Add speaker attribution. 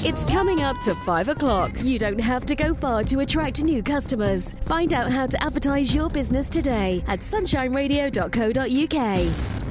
Speaker 1: It's coming up to 5 o'clock. You don't have to go far to attract new customers. Find out how to advertise your business today at sunshineradio.co.uk.